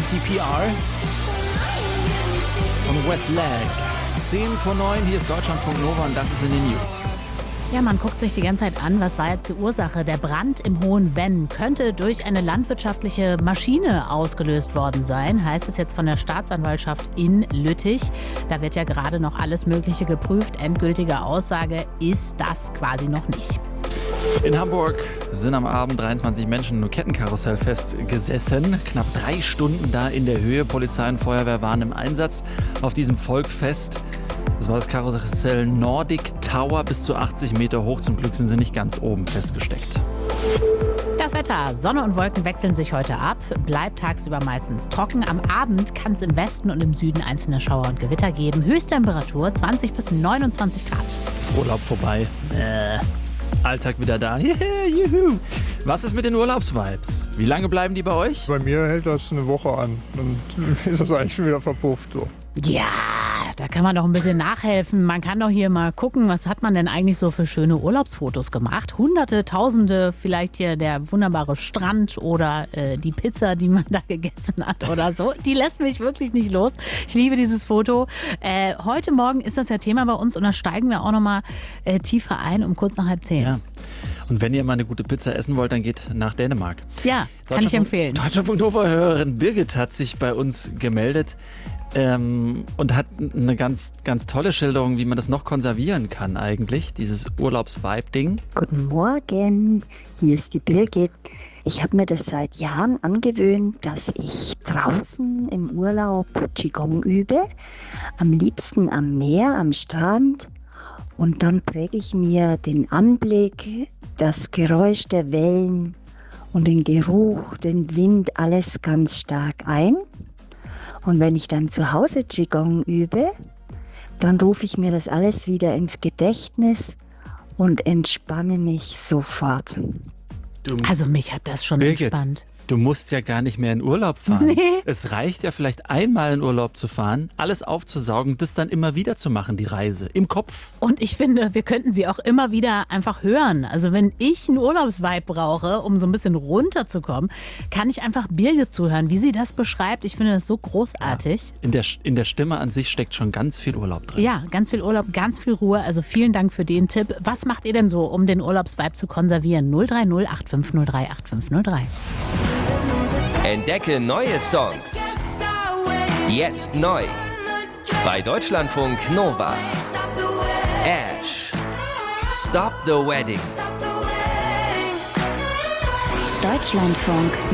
CPR von Wet Leg. 10 vor 9, hier ist Deutschlandfunk Nova und das ist in den News. Ja, man guckt sich die ganze Zeit an, was war jetzt die Ursache. Der Brand im Hohen Venn könnte durch eine landwirtschaftliche Maschine ausgelöst worden sein, heißt es jetzt von der Staatsanwaltschaft in Lüttich. Da wird ja gerade noch alles Mögliche geprüft. Endgültige Aussage ist das quasi noch nicht. In Hamburg sind am Abend 23 Menschen im Kettenkarussell festgesessen. Knapp 3 Stunden da in der Höhe. Polizei und Feuerwehr waren im Einsatz auf diesem Volksfest. Das war das Karussell Nordic Tower, bis zu 80 Meter hoch. Zum Glück sind sie nicht ganz oben festgesteckt. Das Wetter. Sonne und Wolken wechseln sich heute ab. Bleibt tagsüber meistens trocken. Am Abend kann es im Westen und im Süden einzelne Schauer und Gewitter geben. Höchsttemperatur 20 bis 29 Grad. Urlaub vorbei. Alltag wieder da. Juhu. Was ist mit den Urlaubsvibes? Wie lange bleiben die bei euch? Bei mir hält das eine Woche an. Dann ist das eigentlich schon wieder verpufft. So. Ja, da kann man doch ein bisschen nachhelfen. Man kann doch hier mal gucken, was hat man denn eigentlich so für schöne Urlaubsfotos gemacht? Hunderte, Tausende, vielleicht hier der wunderbare Strand oder die Pizza, die man da gegessen hat oder so. Die lässt mich wirklich nicht los. Ich liebe dieses Foto. Heute Morgen ist das ja Thema bei uns und da steigen wir auch nochmal tiefer ein um kurz nach 9:30. Ja. Und wenn ihr mal eine gute Pizza essen wollt, dann geht nach Dänemark. Ja, kann ich empfehlen. Deutschlandfunk Nova-Hörerin Birgit hat sich bei uns gemeldet und hat eine ganz, ganz tolle Schilderung, wie man das noch konservieren kann eigentlich, dieses Urlaubs-Vibe-Ding. Guten Morgen, hier ist die Birgit. Ich habe mir das seit Jahren angewöhnt, dass ich draußen im Urlaub Qigong übe. Am liebsten am Meer, am Strand. Und dann präge ich mir den Anblick, das Geräusch der Wellen und den Geruch, den Wind, alles ganz stark ein. Und wenn ich dann zu Hause Qigong übe, dann rufe ich mir das alles wieder ins Gedächtnis und entspanne mich sofort. Also mich hat das schon Birgit, entspannt. du musst ja gar nicht mehr in Urlaub fahren. Nee. Es reicht ja vielleicht einmal in Urlaub zu fahren, alles aufzusaugen, das dann immer wieder zu machen, die Reise, im Kopf. Und ich finde, wir könnten sie auch immer wieder einfach hören. Also wenn ich einen Urlaubsvibe brauche, um so ein bisschen runterzukommen, kann ich einfach Birgit zuhören, wie sie das beschreibt. Ich finde das so großartig. Ja, in der Stimme an sich steckt schon ganz viel Urlaub drin. Ja, ganz viel Urlaub, ganz viel Ruhe. Also vielen Dank für den Tipp. Was macht ihr denn so, um den Urlaubsvibe zu konservieren? 030 8503 8503. Entdecke neue Songs. Jetzt neu. Bei Deutschlandfunk Nova. Ash. Stop the Wedding. Deutschlandfunk